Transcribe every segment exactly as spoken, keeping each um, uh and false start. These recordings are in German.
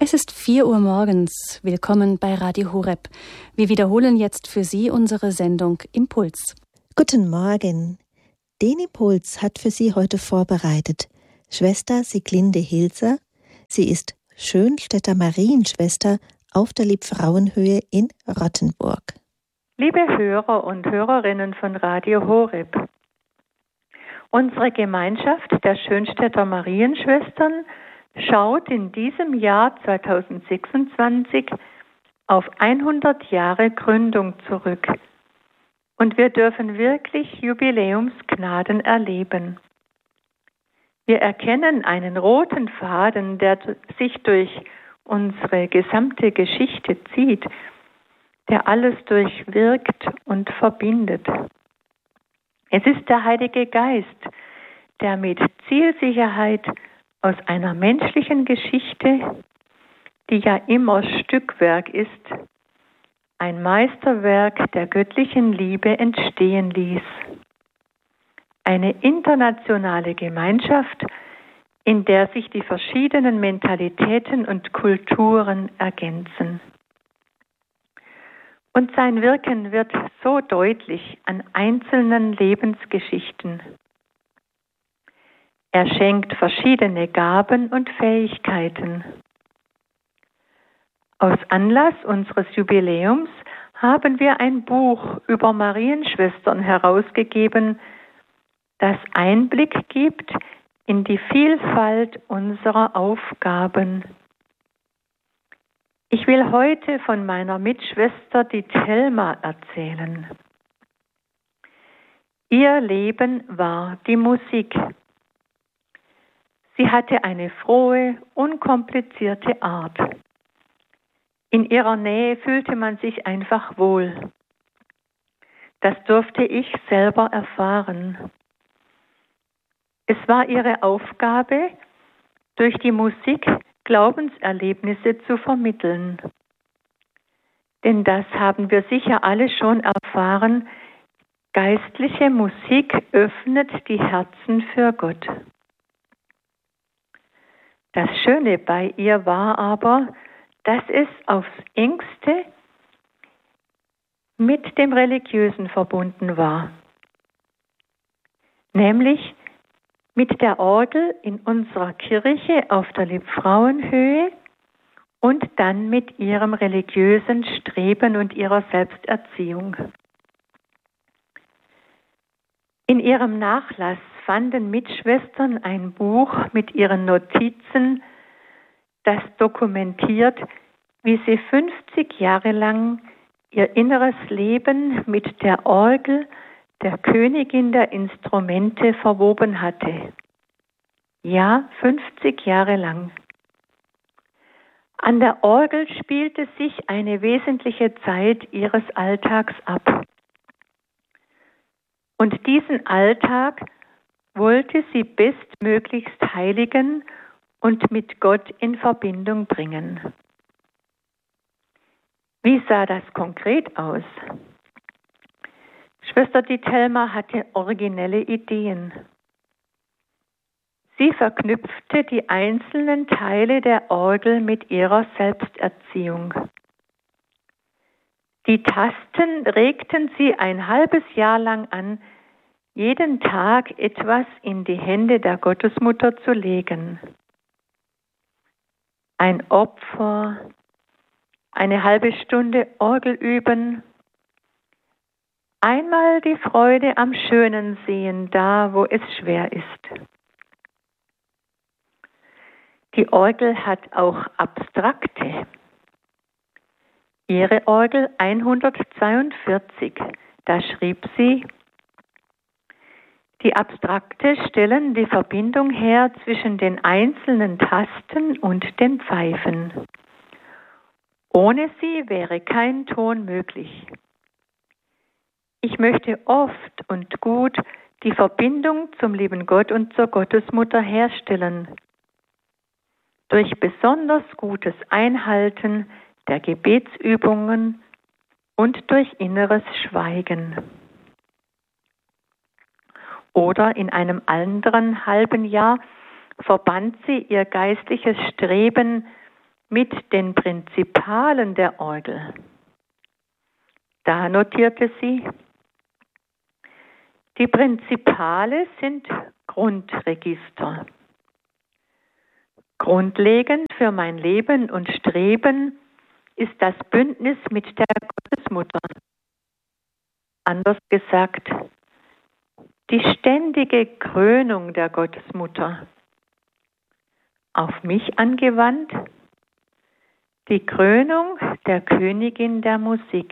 Es ist vier Uhr morgens. Willkommen bei Radio Horeb. Wir wiederholen jetzt für Sie unsere Sendung Impuls. Guten Morgen. Den Impuls hat für Sie heute vorbereitet Schwester Sieglinde Hilser. Sie ist Schönstädter Marienschwester auf der Liebfrauenhöhe in Rottenburg. Liebe Hörer und Hörerinnen von Radio Horeb, unsere Gemeinschaft der Schönstädter Marienschwestern schaut in diesem Jahr zweitausendsechsundzwanzig auf hundert Jahre Gründung zurück. Und wir dürfen wirklich Jubiläumsgnaden erleben. Wir erkennen einen roten Faden, der sich durch unsere gesamte Geschichte zieht, der alles durchwirkt und verbindet. Es ist der Heilige Geist, der mit Zielsicherheit aus einer menschlichen Geschichte, die ja immer Stückwerk ist, ein Meisterwerk der göttlichen Liebe entstehen ließ. Eine internationale Gemeinschaft, in der sich die verschiedenen Mentalitäten und Kulturen ergänzen. Und sein Wirken wird so deutlich an einzelnen Lebensgeschichten. Er schenkt verschiedene Gaben und Fähigkeiten. Aus Anlass unseres Jubiläums haben wir ein Buch über Marienschwestern herausgegeben, das Einblick gibt in die Vielfalt unserer Aufgaben. Ich will heute von meiner Mitschwester, die Thelma, erzählen. Ihr Leben war die Musik. Sie hatte eine frohe, unkomplizierte Art. In ihrer Nähe fühlte man sich einfach wohl. Das durfte ich selber erfahren. Es war ihre Aufgabe, durch die Musik Glaubenserlebnisse zu vermitteln. Denn das haben wir sicher alle schon erfahren. Geistliche Musik öffnet die Herzen für Gott. Das Schöne bei ihr war aber, dass es aufs engste mit dem Religiösen verbunden war. Nämlich mit der Orgel in unserer Kirche auf der Liebfrauenhöhe und dann mit ihrem religiösen Streben und ihrer Selbsterziehung. In ihrem Nachlass fanden Mitschwestern ein Buch mit ihren Notizen, das dokumentiert, wie sie fünfzig Jahre lang ihr inneres Leben mit der Orgel der Königin der Instrumente verwoben hatte. Ja, fünfzig Jahre lang. An der Orgel spielte sich eine wesentliche Zeit ihres Alltags ab. Und diesen Alltag wollte sie bestmöglichst heiligen und mit Gott in Verbindung bringen. Wie sah das konkret aus? Schwester die Thelma hatte originelle Ideen. Sie verknüpfte die einzelnen Teile der Orgel mit ihrer Selbsterziehung. Die Tasten regten sie ein halbes Jahr lang an, jeden Tag etwas in die Hände der Gottesmutter zu legen. Ein Opfer, eine halbe Stunde Orgel üben, einmal die Freude am Schönen sehen, da wo es schwer ist. Die Orgel hat auch Abstrakte. Ihre Orgel hundertzweiundvierzig, da schrieb sie: Die Abstrakte stellen die Verbindung her zwischen den einzelnen Tasten und den Pfeifen. Ohne sie wäre kein Ton möglich. Ich möchte oft und gut die Verbindung zum lieben Gott und zur Gottesmutter herstellen. Durch besonders gutes Einhalten der Gebetsübungen und durch inneres Schweigen. Oder in einem anderen halben Jahr verband sie ihr geistliches Streben mit den Prinzipalen der Orgel. Da notierte sie: Die Prinzipale sind Grundregister. Grundlegend für mein Leben und Streben ist das Bündnis mit der Gottesmutter. Anders gesagt, die ständige Krönung der Gottesmutter. Auf mich angewandt, die Krönung der Königin der Musik.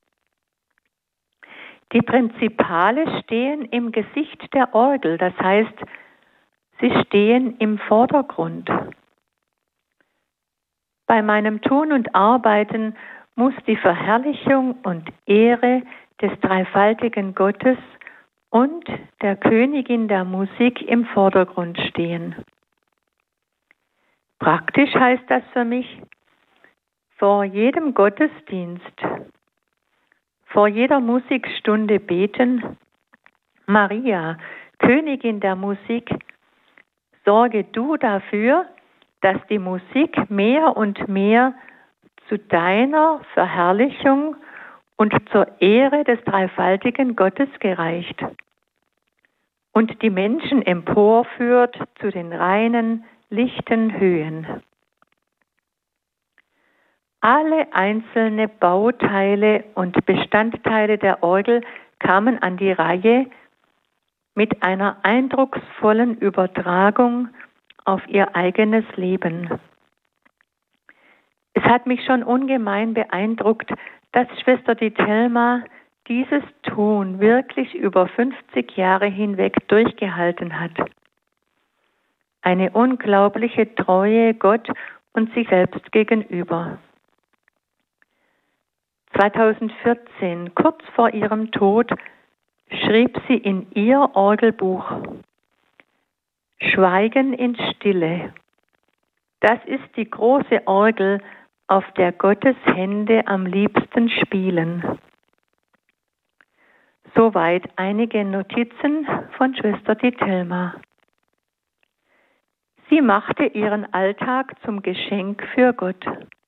Die Prinzipale stehen im Gesicht der Orgel, das heißt, sie stehen im Vordergrund. Bei meinem Tun und Arbeiten muss die Verherrlichung und Ehre des dreifaltigen Gottes und der Königin der Musik im Vordergrund stehen. Praktisch heißt das für mich, vor jedem Gottesdienst, vor jeder Musikstunde beten: Maria, Königin der Musik, sorge du dafür, dass die Musik mehr und mehr zu deiner Verherrlichung und zur Ehre des dreifaltigen Gottes gereicht und die Menschen emporführt zu den reinen, lichten Höhen. Alle einzelnen Bauteile und Bestandteile der Orgel kamen an die Reihe mit einer eindrucksvollen Übertragung auf ihr eigenes Leben. Es hat mich schon ungemein beeindruckt, dass Schwester Dithelma dieses Tun wirklich über fünfzig Jahre hinweg durchgehalten hat. Eine unglaubliche Treue Gott und sich selbst gegenüber. zweitausendvierzehn, kurz vor ihrem Tod, schrieb sie in ihr Orgelbuch: Schweigen in Stille. Das ist die große Orgel, auf der Gottes Hände am liebsten spielen. Soweit einige Notizen von Schwester Dithelma. Sie machte ihren Alltag zum Geschenk für Gott.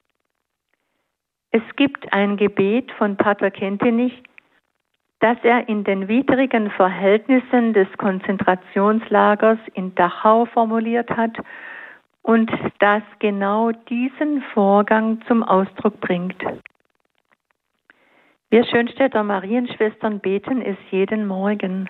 Es gibt ein Gebet von Pater Kentenich, das er in den widrigen Verhältnissen des Konzentrationslagers in Dachau formuliert hat und das genau diesen Vorgang zum Ausdruck bringt. Wir Schönstädter Marienschwestern beten es jeden Morgen.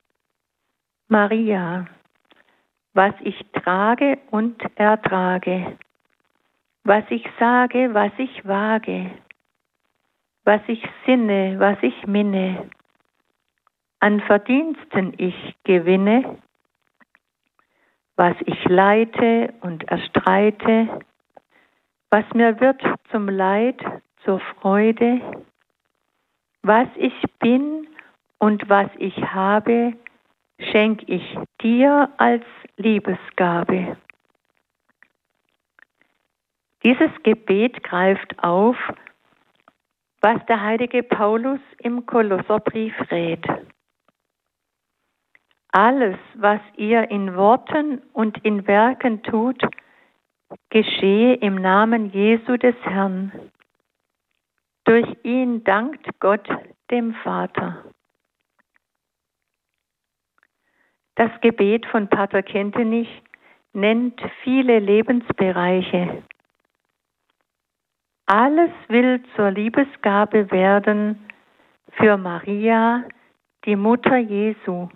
Maria, was ich trage und ertrage, was ich sage, was ich wage, was ich sinne, was ich minne, an Verdiensten ich gewinne, was ich leite und erstreite, was mir wird zum Leid, zur Freude, was ich bin und was ich habe, schenk ich dir als Liebesgabe. Dieses Gebet greift auf, was der heilige Paulus im Kolosserbrief rät. Alles, was ihr in Worten und in Werken tut, geschehe im Namen Jesu des Herrn. Durch ihn dankt Gott dem Vater. Das Gebet von Pater Kentenich nennt viele Lebensbereiche. Alles will zur Liebesgabe werden für Maria, die Mutter Jesu.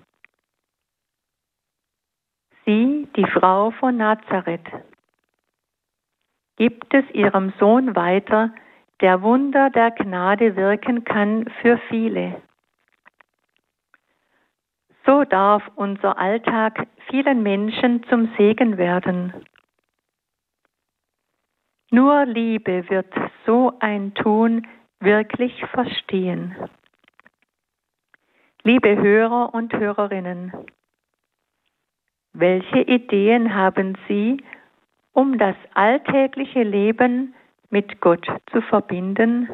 Sie, die Frau von Nazareth, gibt es ihrem Sohn weiter, der Wunder der Gnade wirken kann für viele. So darf unser Alltag vielen Menschen zum Segen werden. Nur Liebe wird so ein Tun wirklich verstehen. Liebe Hörer und Hörerinnen, welche Ideen haben Sie, um das alltägliche Leben mit Gott zu verbinden?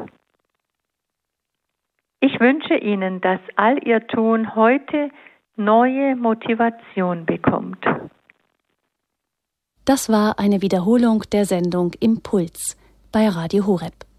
Ich wünsche Ihnen, dass all Ihr Tun heute neue Motivation bekommt. Das war eine Wiederholung der Sendung Impuls bei Radio Horeb.